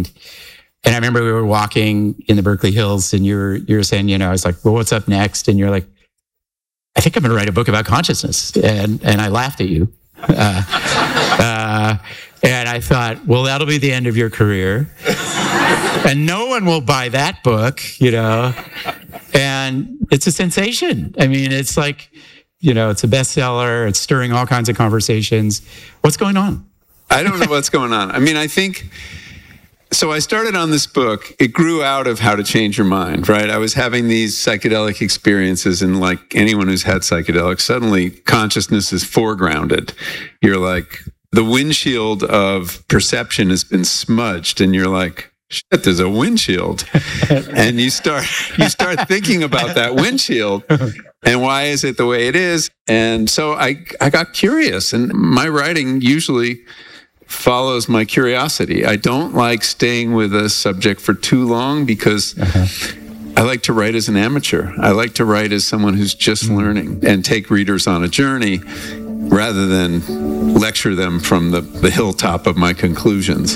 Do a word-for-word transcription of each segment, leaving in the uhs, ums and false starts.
mind. And I remember we were walking in the Berkeley Hills, and you were you were saying, you know, I was like, well, what's up next? And you're like, I think I'm going to write a book about consciousness. And and I laughed at you. Uh, uh, and I thought, well, that'll be the end of your career. And no one will buy that book, you know. And it's a sensation. I mean, it's like, you know, it's a bestseller. It's stirring all kinds of conversations. What's going on? I don't know what's going on. I mean, I think... So I started on this book. It grew out of How to Change Your Mind, right? I was having these psychedelic experiences, and like anyone who's had psychedelics, suddenly consciousness is foregrounded. You're like, the windshield of perception has been smudged, and you're like, shit, there's a windshield. And you start you start thinking about that windshield, and why is it the way it is? And so I I got curious, and my writing usually follows my curiosity. I don't like staying with a subject for too long because uh-huh. I like to write as an amateur. I like to write as someone who's just mm-hmm. learning and take readers on a journey rather than lecture them from the, the hilltop of my conclusions.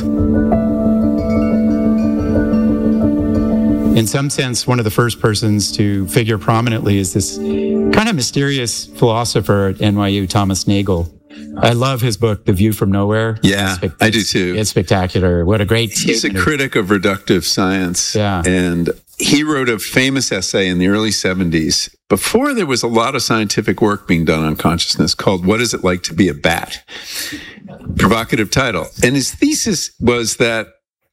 In some sense, one of the first persons to figure prominently is this kind of mysterious philosopher at N Y U, Thomas Nagel. I love his book, The View from Nowhere. Yeah, spe- I do too. It's spectacular. What a great He's a critic of reductive science. Yeah. And he wrote a famous essay in the early seventies, before there was a lot of scientific work being done on consciousness, called What Is It Like to Be a Bat? Provocative title. And his thesis was that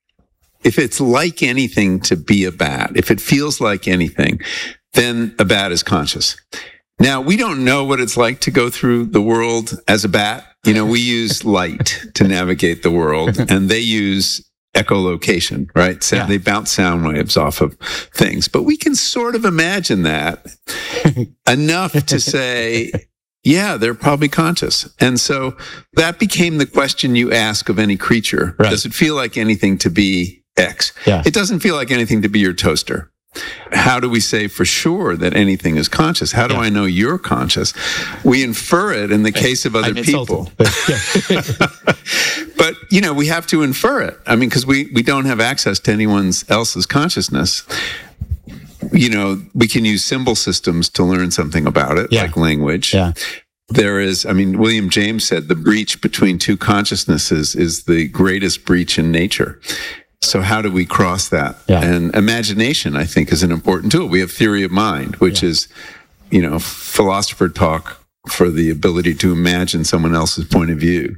if it's like anything to be a bat, if it feels like anything, then a bat is conscious. Now, we don't know what it's like to go through the world as a bat. You know, we use light to navigate the world, and they use echolocation, right? So yeah. They bounce sound waves off of things. But we can sort of imagine that enough to say, yeah, they're probably conscious. And so that became the question you ask of any creature. Right. Does it feel like anything to be X? Yeah. It doesn't feel like anything to be your toaster. How do we say for sure that anything is conscious? How do yeah. I know you're conscious? We infer it in the case of other I'm people. Insulted, but, yeah. But, you know, we have to infer it. I mean, because we, we don't have access to anyone else's consciousness. You know, we can use symbol systems to learn something about it, yeah. like language. Yeah. There is, I mean, William James said the breach between two consciousnesses is the greatest breach in nature. So how do we cross that? Yeah. And imagination, I think, is an important tool. We have theory of mind, which yeah. is, you know, philosopher talk for the ability to imagine someone else's point of view.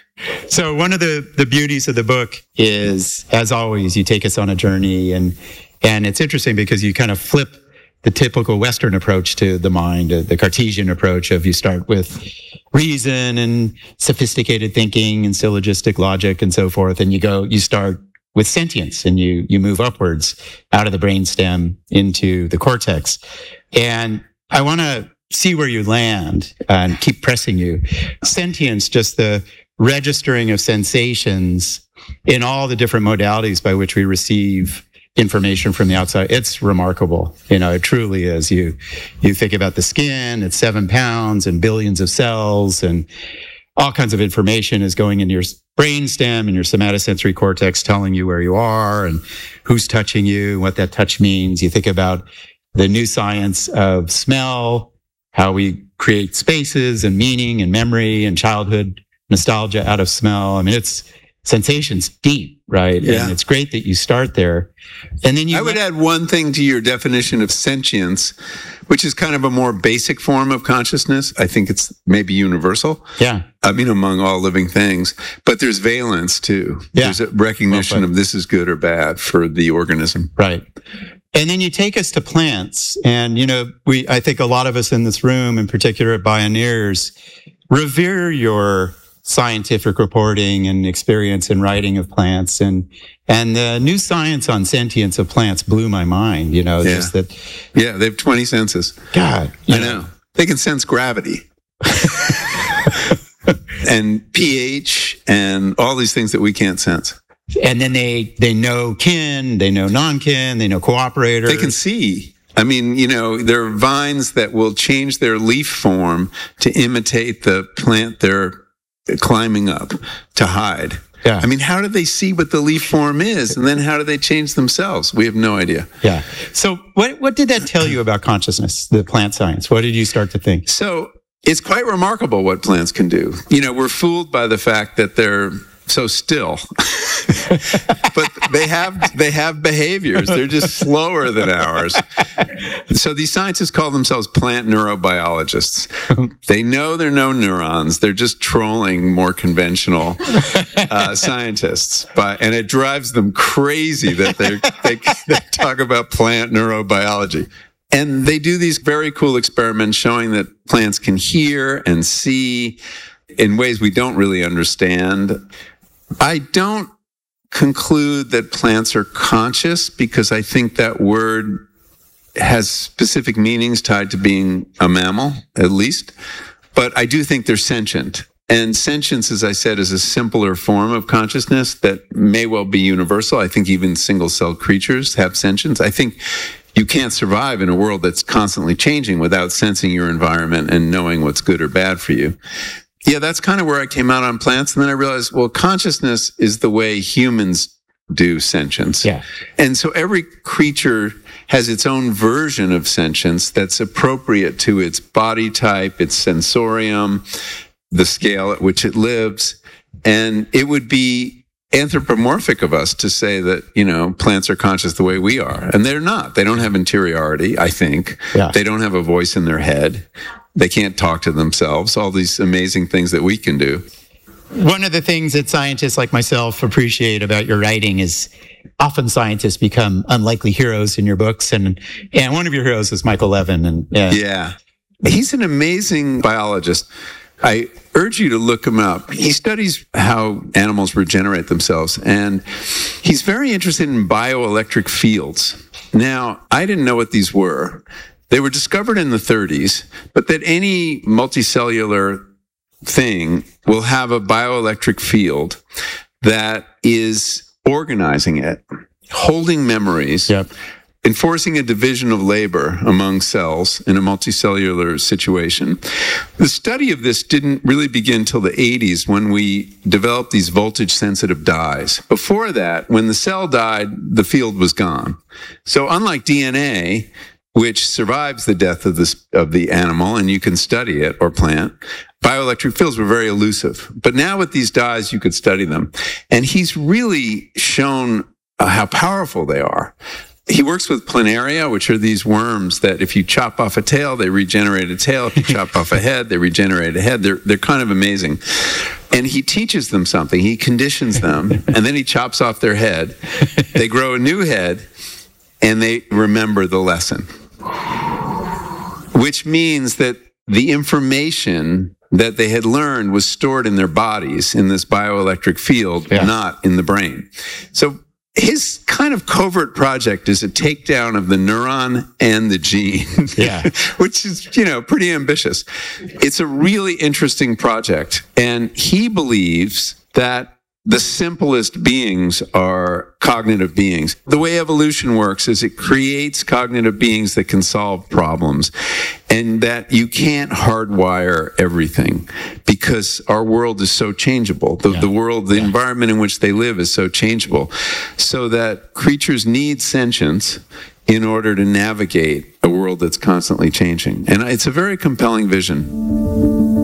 So one of the, the beauties of the book is, as always, you take us on a journey. And, and it's interesting because you kind of flip the typical Western approach to the mind, the Cartesian approach of you start with reason and sophisticated thinking and syllogistic logic and so forth. And you go, you start with sentience, and you you move upwards out of the brainstem into the cortex. And I want to see where you land and keep pressing you. Sentience, just the registering of sensations in all the different modalities by which we receive information from the outside. It's remarkable. You know, it truly is. You you think about the skin, it's seven pounds and billions of cells, and all kinds of information is going into your brainstem and your somatosensory cortex, telling you where you are and who's touching you, what that touch means. You think about the new science of smell, how we create spaces and meaning and memory and childhood nostalgia out of smell. I mean, it's sensations deep, right? Yeah. And it's great that you start there. And then you I would add one thing to your definition of sentience, which is kind of a more basic form of consciousness. I think it's maybe universal. Yeah. I mean, among all living things. But there's valence too. Yeah. There's a recognition well, of this is good or bad for the organism. Right. And then you take us to plants. And, you know, we, I think a lot of us in this room, in particular at Bioneers, revere your scientific reporting and experience in writing of plants. And, and the new science on sentience of plants blew my mind, you know, yeah. just that. Yeah, they have twenty senses. God. I know. know. They can sense gravity. And pH and all these things that we can't sense. And then they, they know kin, they know non-kin, they know cooperators. They can see. I mean, you know, there are vines that will change their leaf form to imitate the plant they're climbing up to hide. Yeah. I mean, how do they see what the leaf form is? And then how do they change themselves? We have no idea. Yeah. So what, what did that tell you about consciousness, the plant science? What did you start to think? So it's quite remarkable what plants can do. You know, we're fooled by the fact that they're so still, but they have they have behaviors. They're just slower than ours. So these scientists call themselves plant neurobiologists. They know there are no neurons. They're just trolling more conventional uh, scientists, but and it drives them crazy that they they they talk about plant neurobiology. And they do these very cool experiments showing that plants can hear and see in ways we don't really understand. I don't conclude that plants are conscious because I think that word has specific meanings tied to being a mammal, at least. But I do think they're sentient. And sentience, as I said, is a simpler form of consciousness that may well be universal. I think even single-celled creatures have sentience. I think you can't survive in a world that's constantly changing without sensing your environment and knowing what's good or bad for you. Yeah, that's kind of where I came out on plants. And then I realized, well, consciousness is the way humans do sentience. Yeah. And so every creature has its own version of sentience that's appropriate to its body type, its sensorium, the scale at which it lives. And it would be anthropomorphic of us to say that, you know, plants are conscious the way we are. And they're not. They don't have interiority, I think. Yeah. They don't have a voice in their head. They can't talk to themselves, all these amazing things that we can do. One of the things that scientists like myself appreciate about your writing is often scientists become unlikely heroes in your books. And, and one of your heroes is Michael Levin. And yeah. yeah, he's an amazing biologist. I urge you to look him up. He studies how animals regenerate themselves, and he's very interested in bioelectric fields. Now, I didn't know what these were. They were discovered in the thirties, but that any multicellular thing will have a bioelectric field that is organizing it, holding memories, Yep. enforcing a division of labor among cells in a multicellular situation. The study of this didn't really begin till the eighties when we developed these voltage-sensitive dyes. Before that, when the cell died, the field was gone. So unlike D N A, which survives the death of this of the animal, and you can study it, or plant, bioelectric fields were very elusive. But now with these dyes, you could study them. And he's really shown uh, how powerful they are. He works with planaria, which are these worms that if you chop off a tail, they regenerate a tail. If you chop off a head, they regenerate a head. They're, they're kind of amazing. And he teaches them something. He conditions them, and then he chops off their head. They grow a new head, and they remember the lesson. Which means that the information that they had learned was stored in their bodies in this bioelectric field, Yeah. not in the brain. So his kind of covert project is a takedown of the neuron and the gene, Yeah. which is, you know, pretty ambitious. It's a really interesting project. And he believes that the simplest beings are cognitive beings. The way evolution works is it creates cognitive beings that can solve problems, and that you can't hardwire everything because our world is so changeable. The, Yeah. the world, the yeah. environment in which they live is so changeable, so that creatures need sentience in order to navigate a world that's constantly changing. And it's a very compelling vision.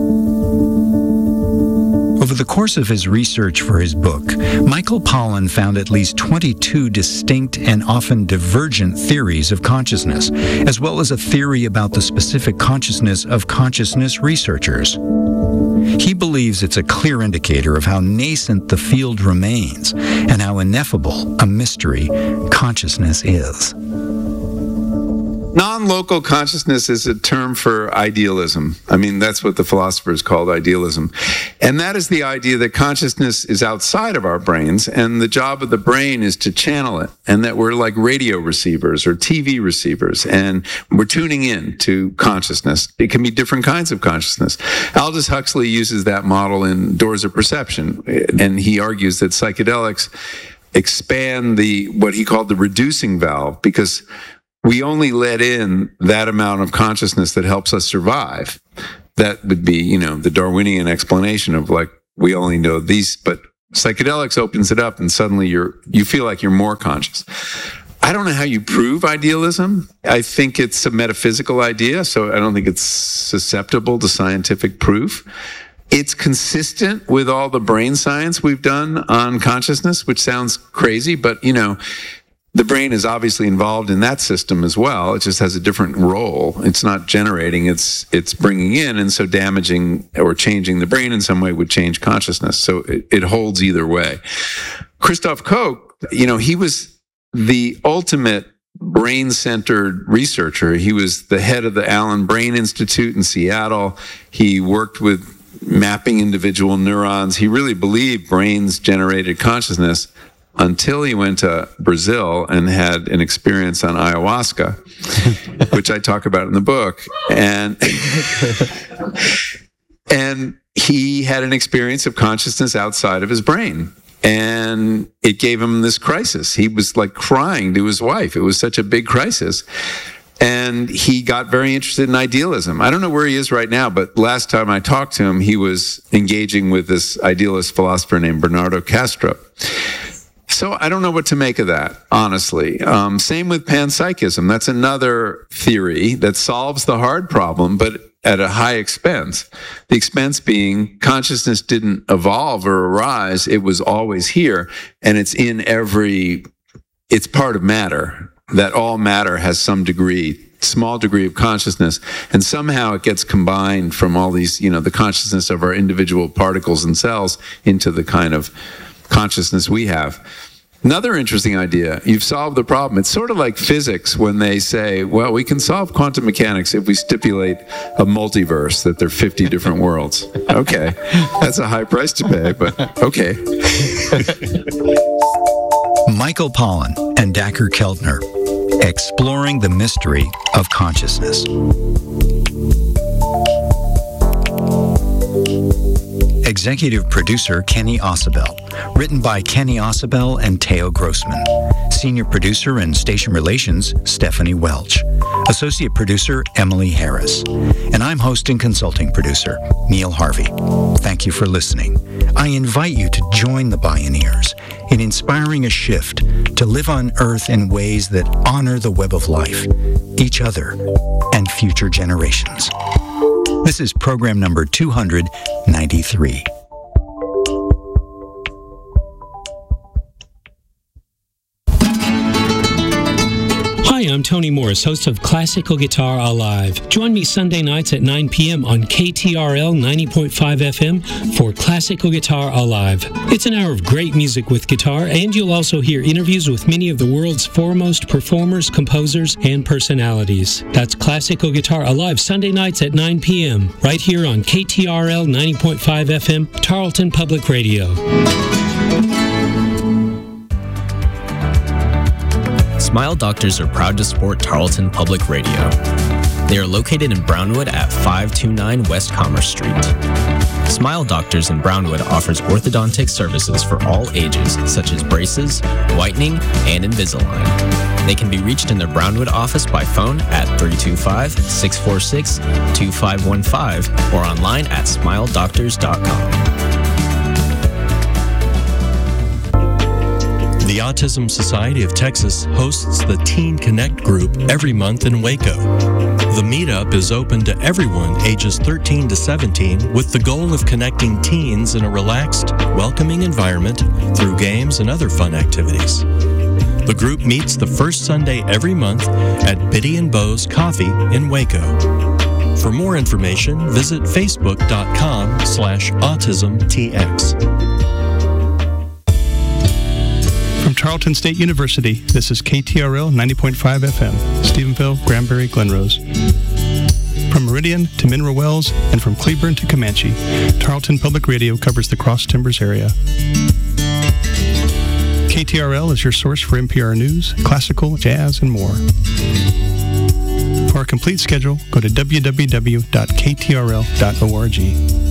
Over the course of his research for his book, Michael Pollan found at least twenty-two distinct and often divergent theories of consciousness, as well as a theory about the specific consciousness of consciousness researchers. He believes it's a clear indicator of how nascent the field remains and how ineffable a mystery consciousness is. Non-local consciousness is a term for idealism. I mean, that's what the philosophers called idealism. And that is the idea that consciousness is outside of our brains, and the job of the brain is to channel it, and that we're like radio receivers or T V receivers, and we're tuning in to consciousness. It can be different kinds of consciousness. Aldous Huxley uses that model in Doors of Perception, and he argues that psychedelics expand the what he called the reducing valve, because we only let in that amount of consciousness that helps us survive. That would be, you know, the Darwinian explanation of like, we only know these, but Psychedelics opens it up and suddenly you're, you feel like you're more conscious. I don't know how you prove idealism. I think it's a metaphysical idea, so I don't think it's susceptible to scientific proof. It's consistent with all the brain science we've done on consciousness, which sounds crazy, but you know, the brain is obviously involved in that system as well. It just has a different role. It's not generating, it's it's bringing in, and so damaging or changing the brain in some way would change consciousness. So it, it holds either way. Christoph Koch, you know, he was the ultimate brain-centered researcher. He was the head of the Allen Brain Institute in Seattle. He worked with mapping individual neurons. He really believed brains generated consciousness until he went to Brazil and had an experience on ayahuasca, which I talk about in the book. And, and he had an experience of consciousness outside of his brain. And it gave him this crisis. He was like crying to his wife. It was such a big crisis. And he got very interested in idealism. I don't know where he is right now, but last time I talked to him, he was engaging with this idealist philosopher named Bernardo Kastrup. So I don't know what to make of that, honestly. Um, same with panpsychism. That's another theory that solves the hard problem, but at a high expense. The expense being consciousness didn't evolve or arise. It was always here, and it's in every, it's part of matter, that all matter has some degree, small degree of consciousness, and somehow it gets combined from all these, you know, the consciousness of our individual particles and cells into the kind of consciousness we have. Another interesting idea, you've solved the problem. It's sort of like physics when they say, well, we can solve quantum mechanics if we stipulate a multiverse, that there are fifty different worlds. Okay, that's a high price to pay, but okay. Michael Pollan and Dacher Keltner, exploring the mystery of consciousness. Executive producer Kenny Ausubel. Written by Kenny Ausubel and Theo Grossman. Senior producer and station relations, Stephanie Welch. Associate producer, Emily Harris. And I'm host and consulting producer, Neil Harvey. Thank you for listening. I invite you to join the Bioneers in inspiring a shift to live on Earth in ways that honor the web of life, each other, and future generations. This is program number two hundred ninety-three. Hi, I'm Tony Morris, host of Classical Guitar Alive. Join me Sunday nights at nine p.m. on K T R L ninety point five F M for Classical Guitar Alive. It's an hour of great music with guitar, and you'll also hear interviews with many of the world's foremost performers, composers, and personalities. That's Classical Guitar Alive, Sunday nights at nine p.m. right here on K T R L ninety point five F M, Tarleton Public Radio. Smile Doctors are proud to support Tarleton Public Radio. They are located in Brownwood at five two nine West Commerce Street. Smile Doctors in Brownwood offers orthodontic services for all ages, such as braces, whitening, and Invisalign. They can be reached in their Brownwood office by phone at three two five, six four six, two five one five or online at smile doctors dot com. The Autism Society of Texas hosts the Teen Connect group every month in Waco. The meetup is open to everyone ages thirteen to seventeen with the goal of connecting teens in a relaxed, welcoming environment through games and other fun activities. The group meets the first Sunday every month at Biddy and Bo's Coffee in Waco. For more information, visit facebook.com slash autismtx. From Tarleton State University, this is K T R L ninety point five F M, Stephenville, Granbury, Glenrose. From Meridian to Mineral Wells and from Cleburne to Comanche, Tarleton Public Radio covers the Cross Timbers area. K T R L is your source for N P R news, classical, jazz, and more. For a complete schedule, go to w w w dot k t r l dot org.